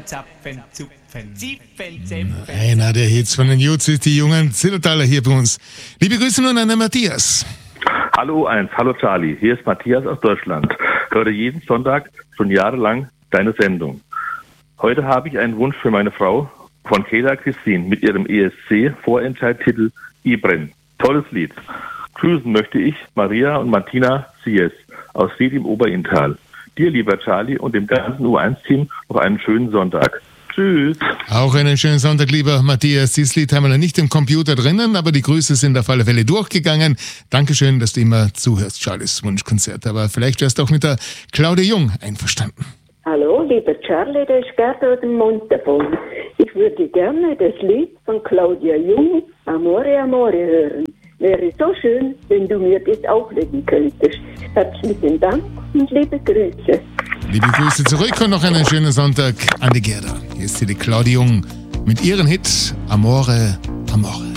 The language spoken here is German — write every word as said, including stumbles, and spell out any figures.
Zapfen, Zupfen, Zipfen, Zäpfen. Einer der Hits von den Juzis, die jungen Zillertaler hier bei uns. Liebe Grüße nun an den Matthias. Hallo eins, hallo Charlie, hier ist Matthias aus Deutschland. Höre jeden Sonntag schon jahrelang deine Sendung. Heute habe ich einen Wunsch für meine Frau von Keda Christine mit ihrem E S C-Vorentscheidtitel Ibren. Tolles Lied. Grüßen möchte ich Maria und Martina Sies aus Ried im Oberinntal. Dir, lieber Charlie, und dem ganzen U eins Team noch einen schönen Sonntag. Tschüss. Auch einen schönen Sonntag, lieber Matthias. Dieses Lied haben wir noch nicht im Computer drinnen, aber die Grüße sind auf alle Fälle durchgegangen. Dankeschön, dass du immer zuhörst, Charlies Wunschkonzert. Aber vielleicht wärst du auch mit der Claudia Jung einverstanden. Hallo, lieber Charlie, das ist Gerda aus dem Montafon. Ich würde gerne das Lied von Claudia Jung, Amore, Amore, hören. Wäre so schön, wenn du mir das auflegen könntest. Herzlichen Dank und liebe Grüße. Liebe Grüße zurück und noch einen schönen Sonntag an die Gerda. Hier ist hier die Claudia Jung mit ihrem Hit Amore, Amore.